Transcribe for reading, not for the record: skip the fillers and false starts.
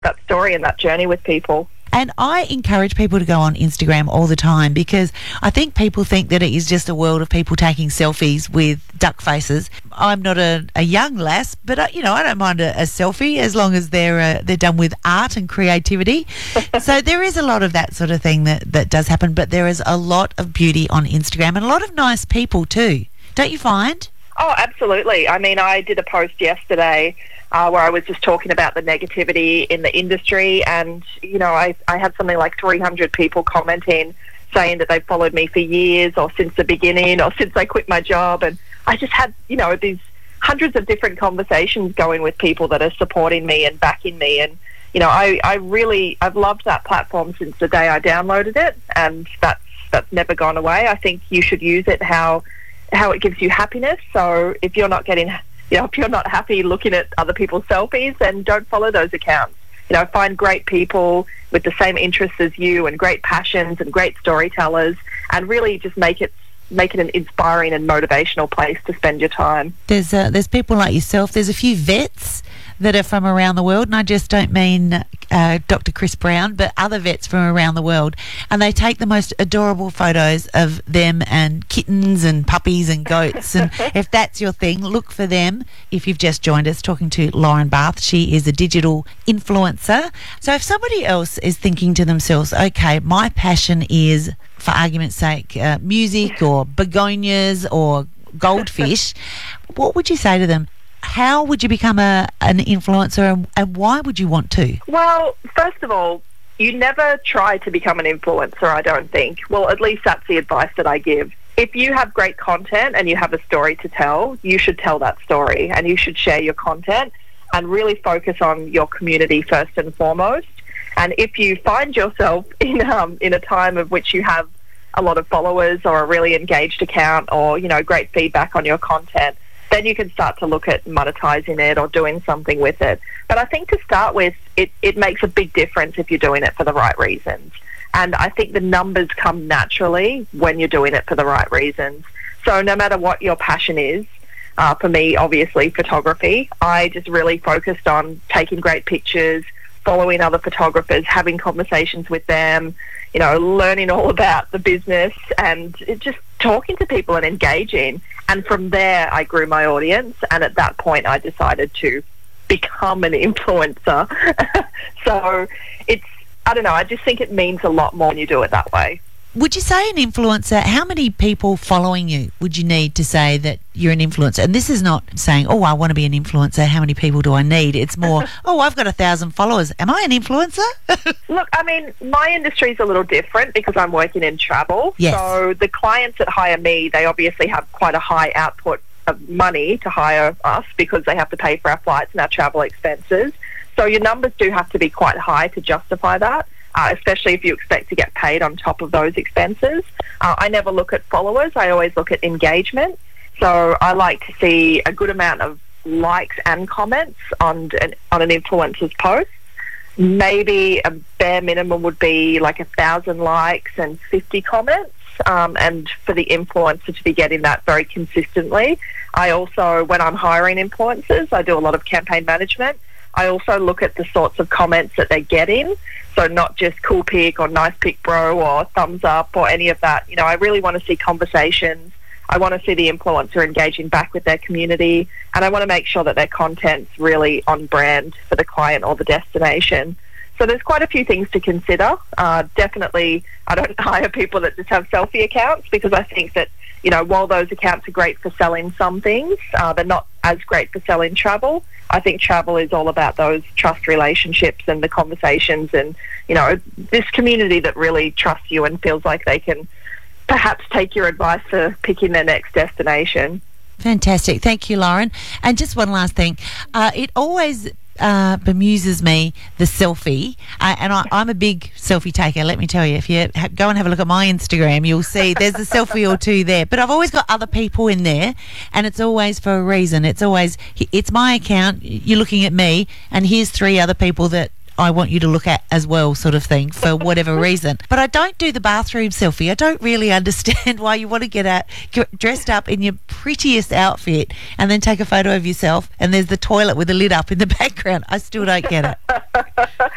that story and that journey with people. And I encourage people to go on Instagram all the time, because I think people think that it is just a world of people taking selfies with duck faces. I'm not a young lass, but I don't mind a selfie as long as they're done with art and creativity. So there is a lot of that sort of thing that does happen, but there is a lot of beauty on Instagram and a lot of nice people too. Don't you find? Oh, absolutely. I mean, I did a post yesterday where I was just talking about the negativity in the industry, and I had something like 300 people commenting saying that they've followed me for years or since the beginning or since I quit my job, and I just had these hundreds of different conversations going with people that are supporting me and backing me, and I've loved that platform since the day I downloaded it, and that's never gone away. I think you should use it how it gives you happiness. So if you're not getting if you're not happy looking at other people's selfies, then don't follow those accounts. Find great people with the same interests as you and great passions and great storytellers, and really just make it an inspiring and motivational place to spend your time. There's people like yourself. There's a few vets that are from around the world, and I just don't mean Dr. Chris Brown, but other vets from around the world, and they take the most adorable photos of them and kittens and puppies and goats, and if that's your thing, look for them. If you've just joined us, talking to Lauren Barth, she is a digital influencer. So if somebody else is thinking to themselves, okay, my passion is, for argument's sake, music or begonias or goldfish, what would you say to them? How would you become an influencer, and why would you want to? Well, first of all, you never try to become an influencer, I don't think. Well, at least that's the advice that I give. If you have great content and you have a story to tell, you should tell that story, and you should share your content and really focus on your community first and foremost. And if you find yourself in a time of which you have a lot of followers or a really engaged account or, great feedback on your content, then you can start to look at monetizing it or doing something with it. But I think to start with, it makes a big difference if you're doing it for the right reasons. And I think the numbers come naturally when you're doing it for the right reasons. So no matter what your passion is, for me, obviously, photography, I just really focused on taking great pictures, following other photographers, having conversations with them, learning all about the business and just talking to people and engaging. And from there, I grew my audience. And at that point, I decided to become an influencer. So I don't know, I just think it means a lot more when you do it that way. Would you say an influencer, how many people following you would you need to say that you're an influencer? And this is not saying, I want to be an influencer, how many people do I need? It's more, I've got 1,000 followers. Am I an influencer? Look, I mean, my industry is a little different because I'm working in travel. Yes. So the clients that hire me, they obviously have quite a high output of money to hire us because they have to pay for our flights and our travel expenses. So your numbers do have to be quite high to justify that. Especially if you expect to get paid on top of those expenses. I never look at followers. I always look at engagement. So I like to see a good amount of likes and comments on an influencer's post. Maybe a bare minimum would be like 1,000 likes and 50 comments. And for the influencer to be getting that very consistently. I also, when I'm hiring influencers, I do a lot of campaign management. I also look at the sorts of comments that they're getting. So not just cool pic or nice pic bro or thumbs up or any of that. I really want to see conversations. I want to see the influencer engaging back with their community. And I want to make sure that their content's really on brand for the client or the destination. So there's quite a few things to consider. Definitely, I don't hire people that just have selfie accounts because I think that, while those accounts are great for selling some things, they're not as great for selling travel. I think travel is all about those trust relationships and the conversations and, this community that really trusts you and feels like they can perhaps take your advice for picking their next destination. Fantastic. Thank you, Lauren. And just one last thing. It always bemuses me, the selfie, and I'm a big selfie taker, let me tell you. If you go and have a look at my Instagram, you'll see there's a selfie or two there, but I've always got other people in there, and it's always for a reason. It's my account, you're looking at me, and here's 3 other people that I want you to look at as well, sort of thing, for whatever reason. But I don't do the bathroom selfie. I don't really understand why you want to get dressed up in your prettiest outfit and then take a photo of yourself and there's the toilet with the lid up in the background. I still don't get it.